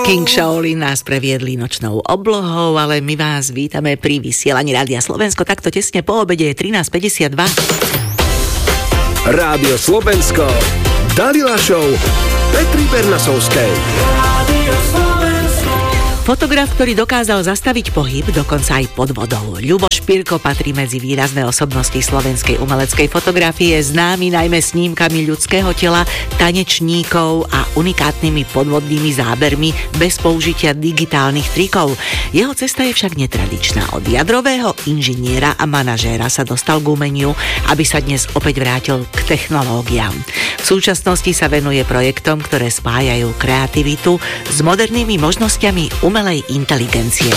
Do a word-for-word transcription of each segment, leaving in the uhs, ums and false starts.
King Shaolin nás previedli nočnou oblohou, ale my vás vítame pri vysielaní Rádia Slovensko. Takto tesne po obede je trinásť päťdesiatdva. Rádio Slovensko, Dalila Show, Petry Bernasovskej. Rádio Slovensko. Fotograf, ktorý dokázal zastaviť pohyb, dokonca aj pod vodou. Ľubo Špirko patrí medzi výrazné osobnosti slovenskej umeleckej fotografie, známy najmä snímkami ľudského tela, tanečníkov a unikátnymi podvodnými zábermi bez použitia digitálnych trikov. Jeho cesta je však netradičná. Od jadrového inžiniera a manažéra sa dostal k umeniu, aby sa dnes opäť vrátil k technológiám. V súčasnosti sa venuje projektom, ktoré spájajú kreativitu s modernými možnosťami umelej inteligencie.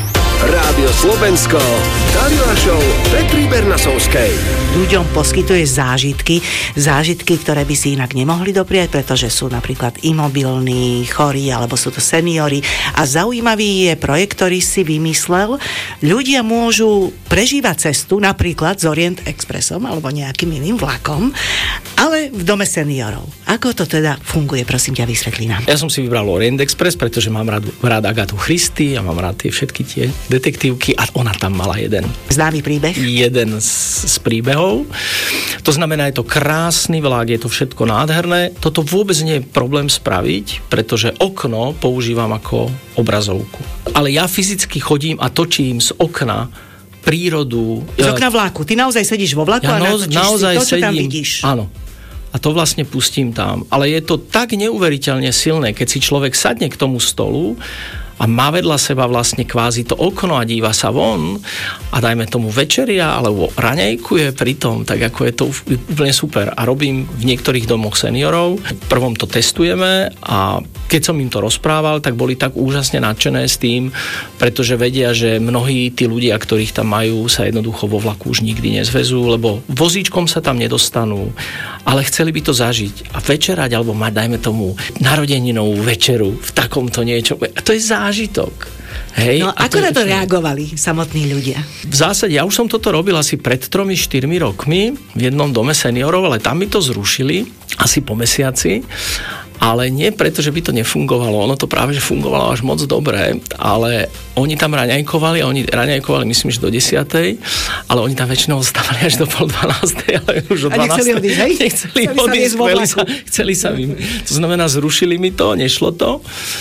Rádio Slovensko, Dalila Show, Petry Bernasovskej. Ľuďom poskytuje zážitky, zážitky, ktoré by si inak nemohli dopriať, pretože sú napríklad imobilní, chorí, alebo sú to seniori. A zaujímavý je projekt, ktorý si vymyslel. Ľudia môžu prežívať cestu napríklad s Orient Expressom alebo nejakým iným vlakom, ale v dome seniorov. Ako to teda funguje, prosím ťa, vysvetlí nám. Ja som si vybral Orient Express, pretože mám rád, rád Agatu Christy a mám rád tie všetky tie detektívky a ona tam mala jeden. Známy príbeh? Jeden z, z príbehov. To znamená, je to krásny vlak, je to všetko nádherné. Toto vôbec nie je problém spraviť, pretože okno používam ako obrazovku. Ale ja fyzicky chodím a točím z okna prírodu. Z okna vlaku. Ty naozaj sedíš vo vlaku ja a natočíš naozaj si to, čo sedím, tam vidíš. Áno. A to vlastne pustím tam. Ale je to tak neuveriteľne silné, keď si človek sadne k tomu stolu a má vedľa seba vlastne kvázi to okno a díva sa von a dajme tomu večeria alebo raňajkuje pri tom, tak ako je to úplne super. A robím v niektorých domoch seniorov. Prvom to testujeme a keď som im to rozprával, tak boli tak úžasne nadšené s tým, pretože vedia, že mnohí tí ľudia, ktorých tam majú, sa jednoducho vo vlaku už nikdy nezvezú, lebo vozíčkom sa tam nedostanú, ale chceli by to zažiť a večerať alebo mať, dajme tomu, narodeninovú večeru v takomto niečom. To je zážitok. Hej, no ako to na to je... reagovali samotní ľudia? V zásade, ja už som toto robil asi pred tromi, štyrmi rokmi v jednom dome seniorov, ale tam mi to zrušili asi po mesiaci. Ale nie preto, že by to nefungovalo. Ono to práve, že fungovalo až moc dobre, ale oni tam raňajkovali a oni raňajkovali, myslím, že do desiatej, ale oni tam väčšinou ostávali až do pol dvanástej, ale už o dvanástej. A nechceli odísť, hej? Nechceli odísť, chceli sa, chceli sa im. To znamená, zrušili mi to, nešlo to.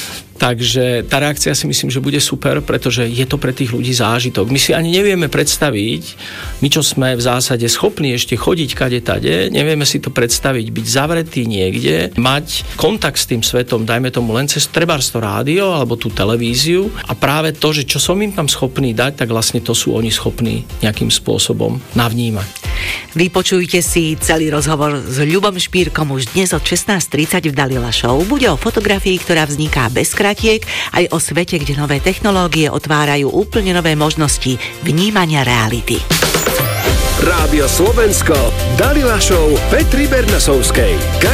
Takže tá reakcia si myslím, že bude super, pretože je to pre tých ľudí zážitok. My si ani nevieme predstaviť, my čo sme v zásade schopní ešte chodiť kade tade, nevieme si to predstaviť, byť zavretý niekde, mať kontakt s tým svetom, dajme tomu len cez trebárs to rádio alebo tú televíziu a práve to, že čo som im tam schopný dať, tak vlastne to sú oni schopní nejakým spôsobom navnímať. Vypočujte si celý rozhovor s Ľubom Špírkom už dnes od šestnásť tridsať v Dalila Show. Bude o fotografii, ktorá vzniká bez kratiek, aj o svete, kde nové technológie otvárajú úplne nové možnosti vnímania reality. Rádio Slovensko, Dalila Show, Petry Bernasovskej.